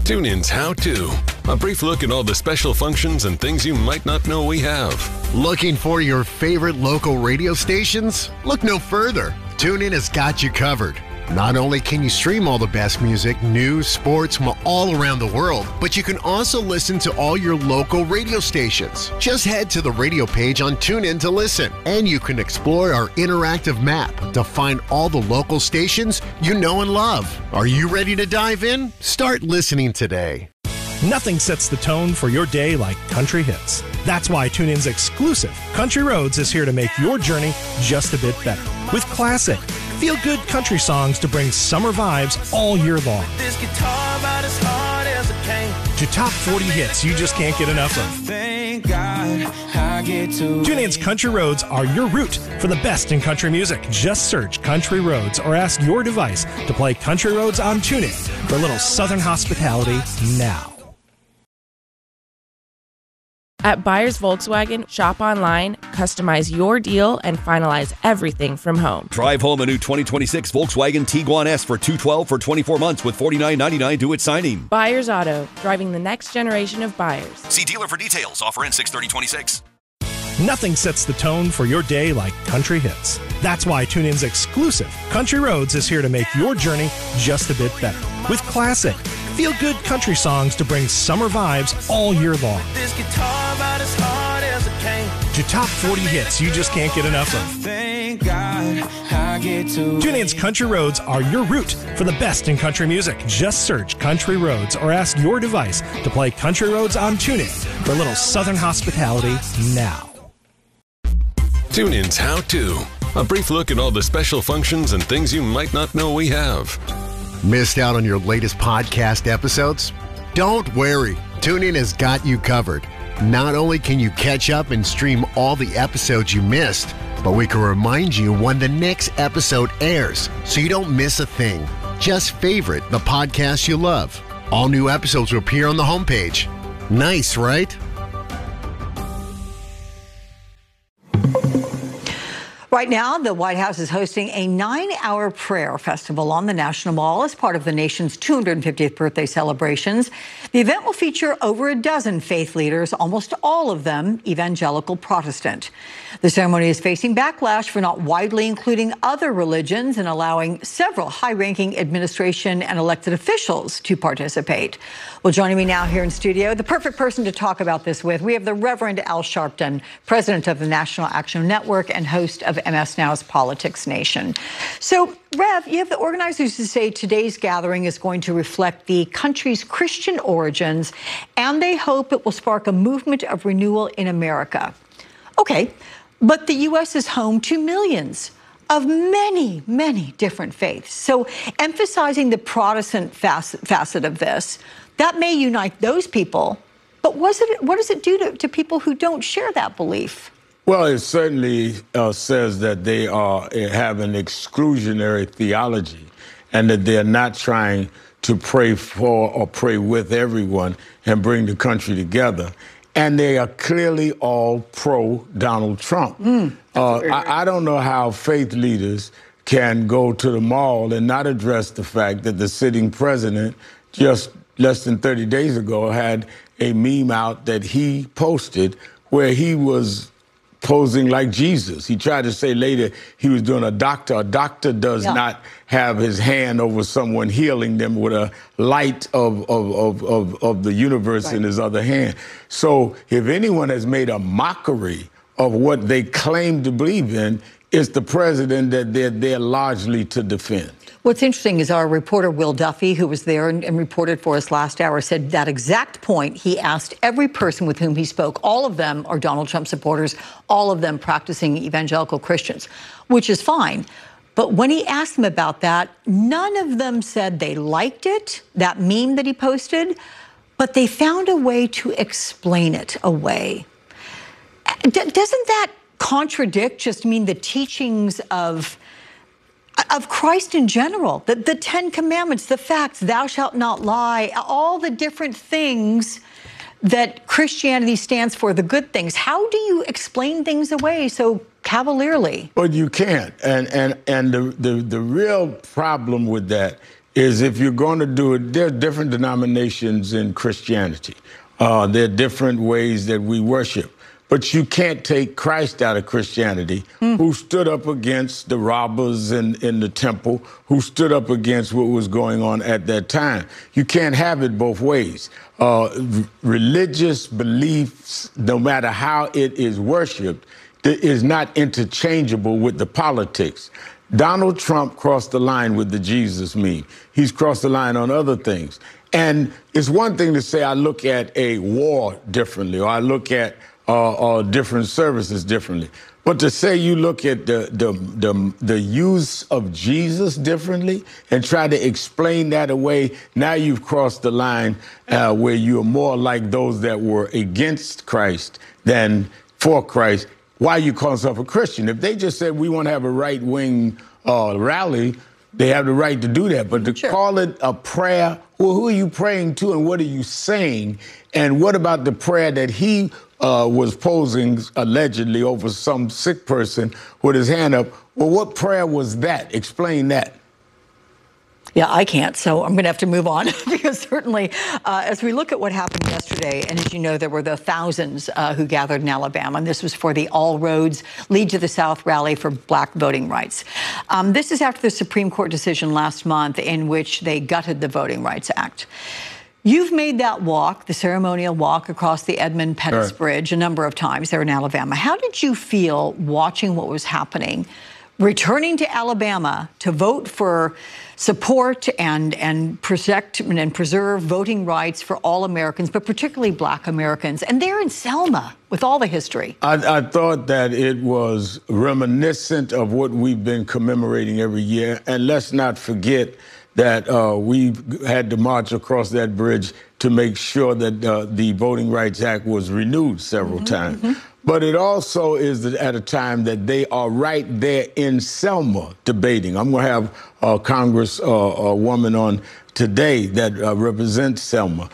TuneIn's How To. A brief look at all the special functions and things you might not know we have. Looking for your favorite local radio stations? Look no further. TuneIn has got you covered. Not only can you stream all the best music, news, sports from all around the world, but you can also listen to all your local radio stations. Just head to the radio page on TuneIn to listen, and you can explore our interactive map to find all the local stations you know and love. Are you ready to dive in? Start listening today. Nothing sets the tone for your day like country hits. That's why TuneIn's exclusive Country Roads is here to make your journey just a bit better. With classic, feel-good country songs to bring summer vibes all year long. This guitar about as hard as it can. To top 40 hits you just can't get enough of. Thank God I get to. TuneIn's Country Roads are your route for the best in country music. Just search Country Roads or ask your device to play Country Roads on TuneIn for a little Southern hospitality now. At Buyers Volkswagen, shop online, customize your deal, and finalize everything from home. Drive home a new 2026 Volkswagen Tiguan S for $212 for 24 months with $49.99 due at signing. Buyers Auto, driving the next generation of buyers. See dealer for details. Offer ends 6/30/26. Nothing sets the tone for your day like country hits. That's why TuneIn's exclusive Country Roads is here to make your journey just a bit better. With classic, feel-good country songs to bring summer vibes all year long. This guitar about as hard as it can. To top 40 hits you just can't get enough of. Thank God I get to. TuneIn's Country Roads are your route for the best in country music. Just search Country Roads or ask your device to play Country Roads on TuneIn for a little Southern hospitality now. TuneIn's How To. A brief look at all the special functions and things you might not know we have. Missed out on your latest podcast episodes? Don't worry. TuneIn has got you covered. Not only can you catch up and stream all the episodes you missed, but we can remind you when the next episode airs so you don't miss a thing. Just favorite the podcast you love. All new episodes will appear on the homepage. Nice, right? Right now, the White House is hosting a 9-hour prayer festival on the National Mall as part of the nation's 250th birthday celebrations. The event will feature over a dozen faith leaders, almost all of them evangelical Protestant. The ceremony is facing backlash for not widely including other religions and allowing several high-ranking administration and elected officials to participate. Well, joining me now here in studio, the perfect person to talk about this with, we have the Reverend Al Sharpton, president of the National Action Network and host of MS Now's Politics Nation. So, Rev, you have the organizers who say today's gathering is going to reflect the country's Christian origins, and they hope it will spark a movement of renewal in America. Okay, but the U.S. is home to millions of many, many different faiths. So emphasizing the Protestant facet of this, that may unite those people, but what does it do to people who don't share that belief? Well, it certainly says that they have an exclusionary theology and that they're not trying to pray for or pray with everyone and bring the country together. And they are clearly all pro-Donald Trump. I don't know how faith leaders can go to the mall and not address the fact that the sitting president just less than 30 days ago had a meme out that he posted where he was posing like Jesus. He tried to say later he was doing a doctor. A doctor does not have his hand over someone, healing them with a light of the universe in his other hand. So if anyone has made a mockery of what they claim to believe in, it's the president that they're there largely to defend. What's interesting is our reporter, Will Duffy, who was there and reported for us last hour, said that exact point. He asked every person with whom he spoke. All of them are Donald Trump supporters, all of them practicing evangelical Christians, which is fine. But when he asked them about that, none of them said they liked it, that meme that he posted, but they found a way to explain it away. Doesn't that contradict just mean the teachings of Christ in general, the 10 Commandments, the facts, thou shalt not lie, all the different things that Christianity stands for, the good things? How do you explain things away so cavalierly? But you can't. And the real problem with that is if you're going to do it, there are different denominations in Christianity. There are different ways that we worship. But you can't take Christ out of Christianity, who stood up against the robbers in the temple, who stood up against what was going on at that time. You can't have it both ways. Religious beliefs, no matter how it is worshiped, is not interchangeable with the politics. Donald Trump crossed the line with the Jesus meme. He's crossed the line on other things. And it's one thing to say I look at a war differently, or I look at different services differently. But to say you look at the use of Jesus differently and try to explain that away, now you've crossed the line where you're more like those that were against Christ than for Christ. Why you call yourself a Christian? If they just said we want to have a right-wing rally, they have the right to do that. But to call it a prayer, well, who are you praying to and what are you saying? And what about the prayer that he was posing allegedly over some sick person with his hand up? Well, what prayer was that? Explain that. Yeah, I can't, so I'm going to have to move on because certainly as we look at what happened yesterday, and as you know, there were the thousands who gathered in Alabama, and this was for the All Roads Lead to the South rally for black voting rights. This is after the Supreme Court decision last month in which they gutted the Voting Rights Act. You've made that walk, the ceremonial walk across the Edmund Pettus Bridge a number of times there in Alabama. How did you feel watching what was happening, returning to Alabama to vote for support and protect and preserve voting rights for all Americans, but particularly black Americans? And they're in Selma with all the history. I thought that it was reminiscent of what we've been commemorating every year. And let's not forget that we had to march across that bridge to make sure that the Voting Rights Act was renewed several times. But it also is at a time that they are right there in Selma debating. I'm going to have a Congresswoman on today that represents Selma.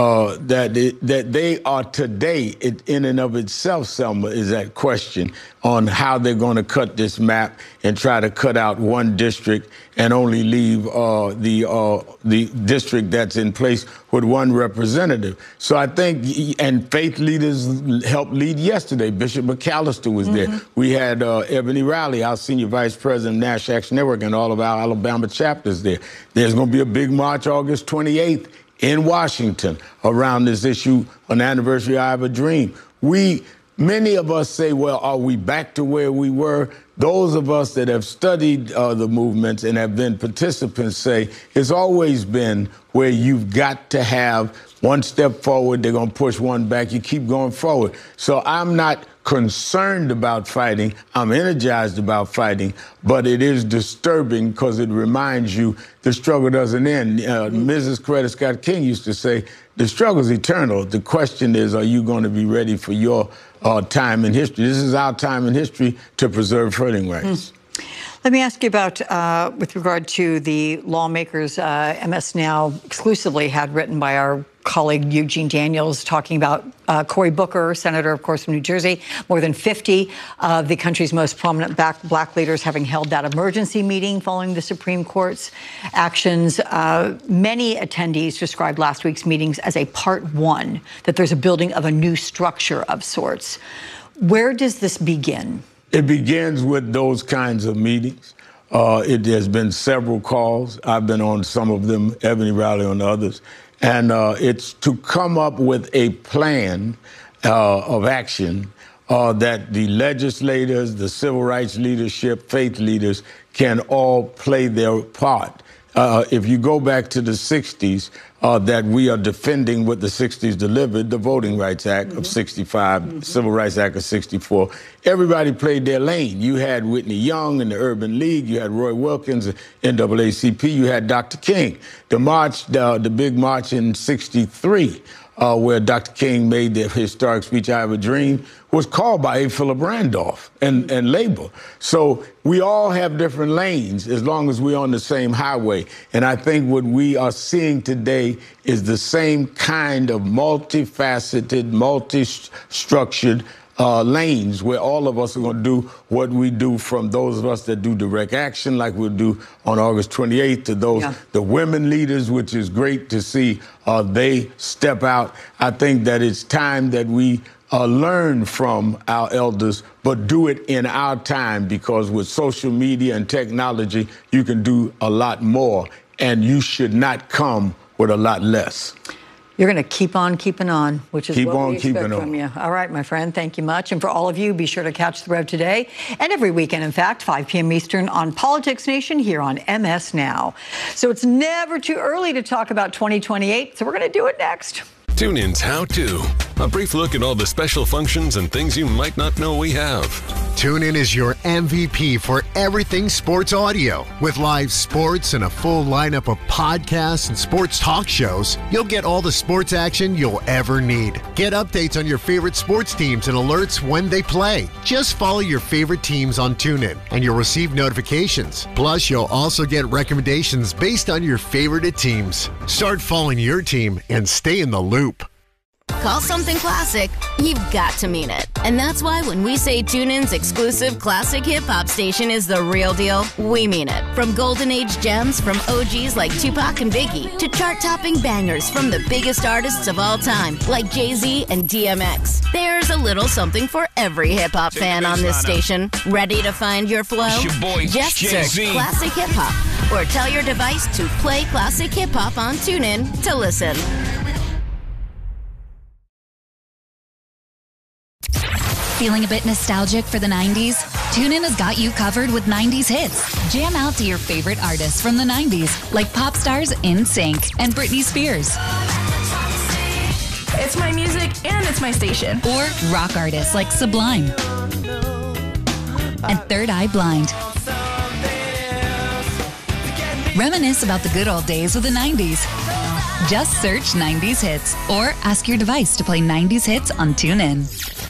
That they are today, in and of itself, Selma, is at question on how they're going to cut this map and try to cut out one district and only leave the district that's in place with one representative. So I think, and faith leaders helped lead yesterday. Bishop McAllister was there. We had Ebony Riley, our senior vice president of National Action Network, and all of our Alabama chapters there. There's going to be a big march August 28th. In Washington around this issue on the anniversary of I Have a Dream. Many of us say, well, are we back to where we were? Those of us that have studied the movements and have been participants say it's always been where you've got to have one step forward, they're going to push one back, you keep going forward. So I'm not concerned about fighting. I'm energized about fighting, but it is disturbing because it reminds you the struggle doesn't end. Mrs. Coretta Scott King used to say, the struggle's eternal. The question is, are you going to be ready for your time in history? This is our time in history to preserve voting rights. Let me ask you about, with regard to the lawmakers, MS Now exclusively had written by our colleague Eugene Daniels talking about Cory Booker, senator, of course, from New Jersey, more than 50 of the country's most prominent black leaders having held that emergency meeting following the Supreme Court's actions. Many attendees described last week's meetings as a part one, that there's a building of a new structure of sorts. Where does this begin? It begins with those kinds of meetings. It has been several calls. I've been on some of them, Ebony Riley on others. And it's to come up with a plan of action that the legislators, the civil rights leadership, faith leaders can all play their part. If you go back to the 60s, that we are defending what the 60s delivered, the Voting Rights Act of 65, Civil Rights Act of 64. Everybody played their lane. You had Whitney Young and the Urban League. You had Roy Wilkins, NAACP. You had Dr. King. The march, the big march in 63, where Dr. King made the historic speech, I Have a Dream, was called by A. Philip Randolph and Labor. So we all have different lanes as long as we're on the same highway. And I think what we are seeing today is the same kind of multifaceted, multi-structured lanes where all of us are going to do what we do, from those of us that do direct action like we'll do on August 28th to those, the women leaders, which is great to see they step out. I think that it's time that we learn from our elders, but do it in our time, because with social media and technology, you can do a lot more, and you should not come with a lot less. You're going to keep on keeping on, which is what we expect keeping from you. All right, my friend, thank you much. And for all of you, be sure to catch The Rev today and every weekend, in fact, 5 p.m. Eastern on Politics Nation here on MS Now. So it's never too early to talk about 2028, so we're going to do it next. TuneIn's How To. A brief look at all the special functions and things you might not know we have. TuneIn is your MVP for everything sports audio. With live sports and a full lineup of podcasts and sports talk shows, you'll get all the sports action you'll ever need. Get updates on your favorite sports teams and alerts when they play. Just follow your favorite teams on TuneIn, and you'll receive notifications. Plus, you'll also get recommendations based on your favorite teams. Start following your team and stay in the loop. Call something classic, you've got to mean it. And that's why when we say TuneIn's exclusive classic hip-hop station is the real deal, we mean it. From golden age gems from OGs like Tupac and Biggie, to chart-topping bangers from the biggest artists of all time, like Jay-Z and DMX. There's a little something for every hip-hop fan on this station. Ready to find your flow? It's your boy, just Jay-Z. search Classic Hip-Hop, or tell your device to play Classic Hip-Hop on TuneIn to listen. Feeling a bit nostalgic for the 90s? TuneIn has got you covered with 90s hits. Jam out to your favorite artists from the 90s, like pop stars NSYNC and Britney Spears. It's my music and it's my station. Or rock artists like Sublime and Third Eye Blind. Reminisce about the good old days with the 90s. Just search 90s hits or ask your device to play 90s hits on TuneIn.